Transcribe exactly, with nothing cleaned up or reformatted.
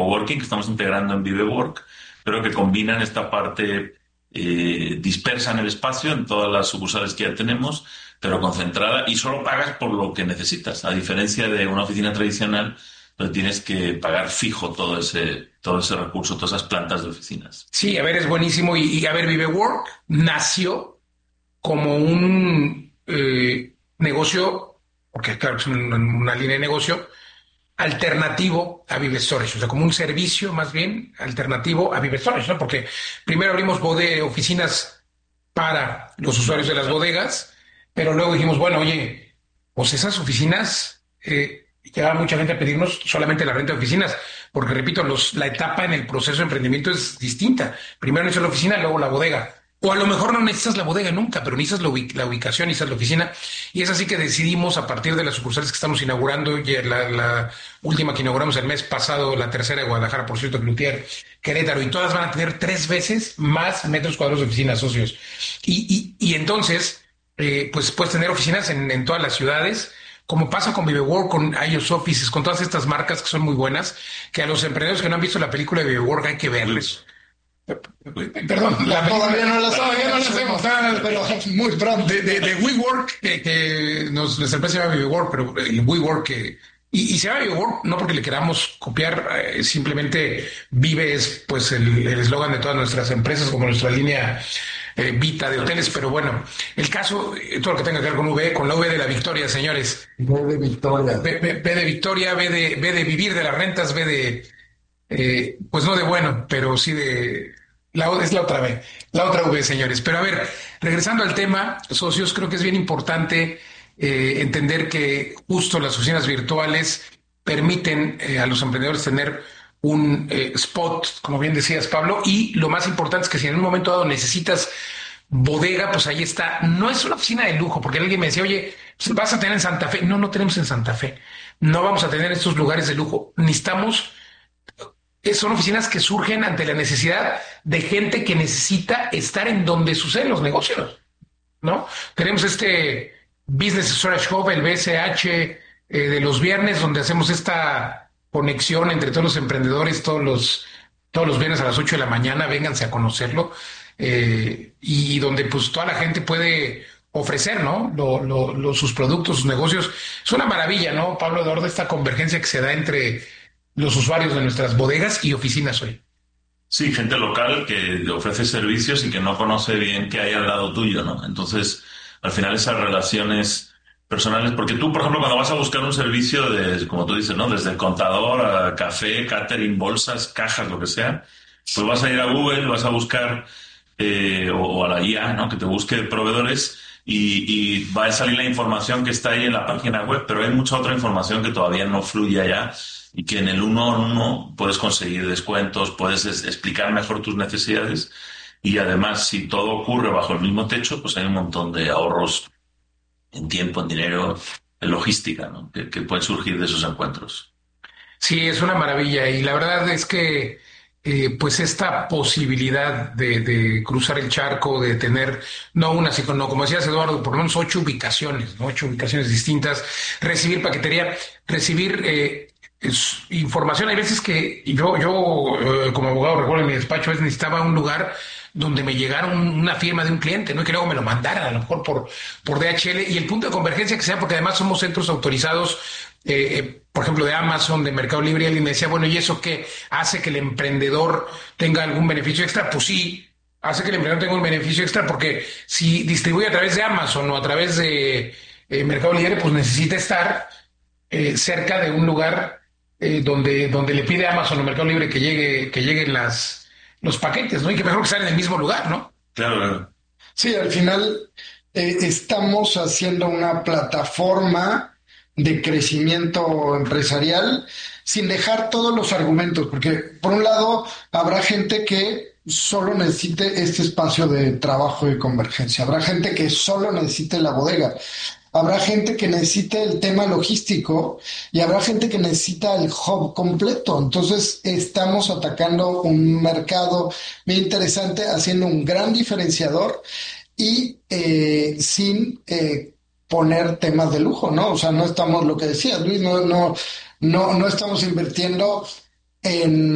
coworking que estamos integrando en ViveWork, pero que combinan esta parte eh, dispersa en el espacio, en todas las sucursales que ya tenemos, pero concentrada, y solo pagas por lo que necesitas, a diferencia de una oficina tradicional donde tienes que pagar fijo todo ese, todo ese recurso, todas esas plantas de oficinas. Sí, a ver, es buenísimo. Y, y a ver, ViveWork nació como un eh, negocio, porque claro, es una, una línea de negocio alternativo a Vive Storage, o sea, como un servicio más bien alternativo a Vive Storage, ¿no? Porque primero abrimos bode oficinas para los usuarios de las bodegas, pero luego dijimos, bueno, oye, pues esas oficinas, eh, llegaba mucha gente a pedirnos solamente la renta de oficinas, porque repito, los, la etapa en el proceso de emprendimiento es distinta. Primero necesitas la oficina, luego la bodega. O a lo mejor no necesitas la bodega nunca, pero necesitas la, ubic- la ubicación, necesitas la oficina. Y es así que decidimos, a partir de las sucursales que estamos inaugurando, y la, la última que inauguramos el mes pasado, la tercera de Guadalajara, por cierto, Cloutier, Querétaro, y todas van a tener tres veces más metros cuadrados de oficinas, socios. Y, y, y entonces, eh, pues puedes tener oficinas en, en todas las ciudades, como pasa con ViveWork, con I O S Offices, con todas estas marcas que son muy buenas, que a los emprendedores que no han visto la película de ViveWork hay que verles. Perdón, la película, Todavía no las todavía no las hemos, pero muy pronto. de, de, de WeWork, que, que nos, nuestra empresa se llama WeWork, pero el WeWork que, y, y se llama WeWork no porque le queramos copiar, eh, simplemente Vive es pues el el eslogan de todas nuestras empresas, como nuestra línea eh, Vita de hoteles, pero bueno, el caso, eh, todo lo que tenga que ver con V, con la V de la Victoria, señores. V de Victoria. V, V- V de Victoria, V de, V de vivir de las rentas, V de, eh, pues no de bueno, pero sí de... La, o- es la otra V, la otra V, señores. Pero a ver, regresando al tema, socios, creo que es bien importante eh, entender que justo las oficinas virtuales permiten eh, a los emprendedores tener un eh, spot, como bien decías, Pablo, y lo más importante es que si en un momento dado necesitas bodega, pues ahí está. No es una oficina de lujo, porque alguien me decía, oye, pues vas a tener en Santa Fe. No, no tenemos en Santa Fe. No vamos a tener estos lugares de lujo. Necesitamos eh, son oficinas que surgen ante la necesidad de gente que necesita estar en donde suceden los negocios, ¿no? Tenemos este Business Storage Hub, el B S H, eh, de los viernes, donde hacemos esta conexión entre todos los emprendedores, todos los, todos los viernes a las ocho de la mañana, vénganse a conocerlo, eh, y donde pues toda la gente puede ofrecer, ¿no? Lo, lo, lo- sus productos, sus negocios. Es una maravilla, ¿no, Pablo Eduardo, esta convergencia que se da entre los usuarios de nuestras bodegas y oficinas hoy? Sí, gente local que te ofrece servicios y que no conoce bien qué hay al lado tuyo, ¿no? Entonces, al final esas relaciones personales, porque tú, por ejemplo, cuando vas a buscar un servicio de, como tú dices, ¿no? Desde el contador a café, catering, bolsas, cajas, lo que sea, pues vas a ir a Google, vas a buscar, eh, o, o a la I A, ¿no? Que te busque proveedores y, y va a salir la información que está ahí en la página web, pero hay mucha otra información que todavía no fluye allá y que en el uno a uno puedes conseguir descuentos, puedes es- explicar mejor tus necesidades y además si todo ocurre bajo el mismo techo, pues hay un montón de ahorros en tiempo, en dinero, en logística, ¿no? Que, que pueden surgir de esos encuentros. Sí, es una maravilla y la verdad es que eh, pues esta posibilidad de, de cruzar el charco, de tener no una, sino no, como decías Eduardo, por lo menos ocho ubicaciones, ¿no? Ocho ubicaciones distintas, recibir paquetería, recibir eh, es- información. Hay veces que yo, yo eh, como abogado, recuerdo en mi despacho, a veces necesitaba un lugar donde me llegara un- una firma de un cliente, ¿no? Y que luego me lo mandaran, a lo mejor por, por D H L, y el punto de convergencia que sea, porque además somos centros autorizados, eh, eh, por ejemplo, de Amazon, de Mercado Libre, y alguien me decía, bueno, ¿y eso qué hace que el emprendedor tenga algún beneficio extra? Pues sí, hace que el emprendedor tenga un beneficio extra, porque si distribuye a través de Amazon o a través de eh, Mercado Libre, pues necesita estar eh, cerca de un lugar eh, donde, donde le pide a Amazon o Mercado Libre que llegue, que lleguen las, los paquetes, ¿no? Y que mejor que estén en el mismo lugar, ¿no? Claro, claro. Sí, al final eh, estamos haciendo una plataforma de crecimiento empresarial sin dejar todos los argumentos, porque por un lado habrá gente que solo necesite este espacio de trabajo y convergencia, habrá gente que solo necesite la bodega, habrá gente que necesite el tema logístico y habrá gente que necesita el hub completo. Entonces estamos atacando un mercado muy interesante, haciendo un gran diferenciador y eh, sin eh, poner temas de lujo, ¿no? O sea, no estamos, lo que decías, Luis, no, no, no, no estamos invirtiendo en